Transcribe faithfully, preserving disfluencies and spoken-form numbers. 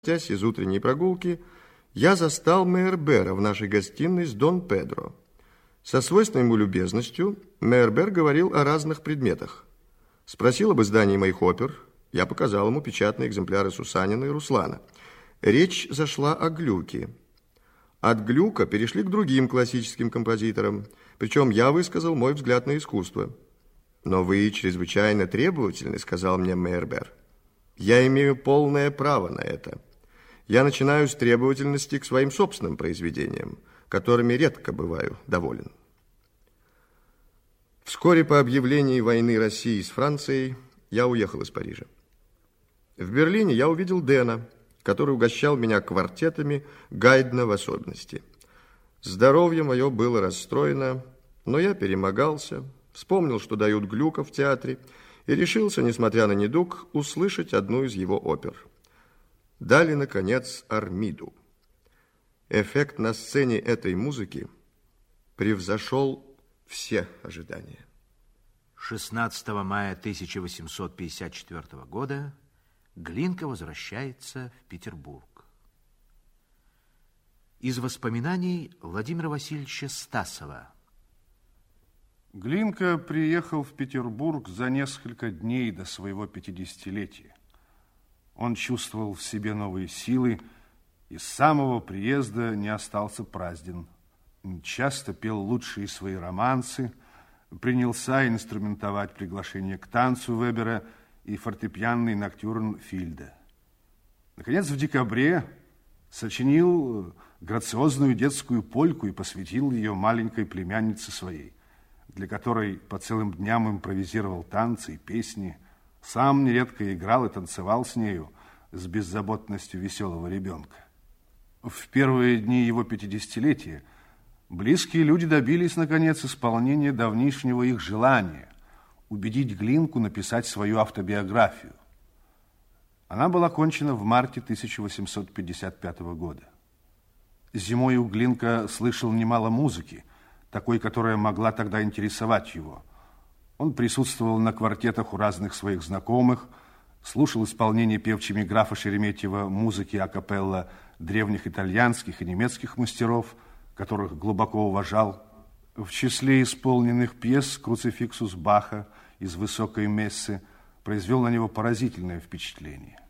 Возвратясь из утренней прогулки, я застал Мейербера в нашей гостиной с Дон Педро. Со свойственной ему любезностью Мейербер говорил о разных предметах. Спросил об издании моих опер. Я показал ему печатные экземпляры Сусанина и Руслана. Речь зашла о Глюке. От Глюка перешли к другим классическим композиторам, причем я высказал мой взгляд на искусство. «Но вы чрезвычайно требовательны», — сказал мне Мейербер. «Я имею полное право на это. Я начинаю с требовательности к своим собственным произведениям, которыми редко бываю доволен». Вскоре по объявлении войны России с Францией я уехал из Парижа. В Берлине я увидел Дэна, который угощал меня квартетами, Гайдна в особенности. Здоровье мое было расстроено, но я перемогался, вспомнил, что дают Глюка в театре, и решился, несмотря на недуг, услышать одну из его опер. Дали, наконец, Армиду. Эффект на сцене этой музыки превзошел все ожидания. шестнадцатого мая тысяча восемьсот пятьдесят четвёртого года Глинка возвращается в Петербург. Из воспоминаний Владимира Васильевича Стасова. Глинка приехал в Петербург за несколько дней до своего пятидесятилетия. Он чувствовал в себе новые силы и с самого приезда не остался празден. Часто пел лучшие свои романсы, принялся инструментовать приглашение к танцу Вебера и фортепианный ноктюрн Фильда. Наконец, в декабре сочинил грациозную детскую польку и посвятил ее маленькой племяннице своей, для которой по целым дням импровизировал танцы и песни, сам нередко играл и танцевал с нею с беззаботностью веселого ребенка. В первые дни его пятидесятилетия близкие люди добились, наконец, исполнения давнишнего их желания убедить Глинку написать свою автобиографию. Она была окончена в марте тысяча восемьсот пятьдесят пятого года. Зимой у Глинка слышал немало музыки, такой, которая могла тогда интересовать его. Он присутствовал на квартетах у разных своих знакомых, слушал исполнение певчими графа Шереметьева музыки акапелла древних итальянских и немецких мастеров, которых глубоко уважал. В числе исполненных пьес «Круцификсус» Баха из «Высокой мессы» произвел на него поразительное впечатление.